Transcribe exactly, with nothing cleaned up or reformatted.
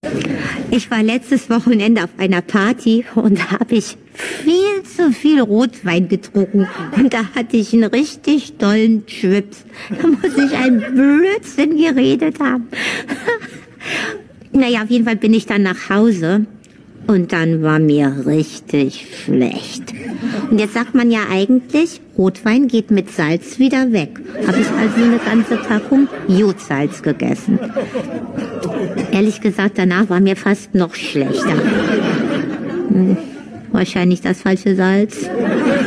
Ich war letztes Wochenende auf einer Party und da habe ich viel zu viel Rotwein getrunken. Und da hatte ich einen richtig tollen Schwips. Da muss ich einen Blödsinn geredet haben. Naja, auf jeden Fall bin ich dann nach Hause. Und dann war mir richtig schlecht. Und jetzt sagt man ja eigentlich, Rotwein geht mit Salz wieder weg. Habe ich also eine ganze Packung Jodsalz gegessen. Ehrlich gesagt, danach war mir fast noch schlechter. Hm, wahrscheinlich das falsche Salz.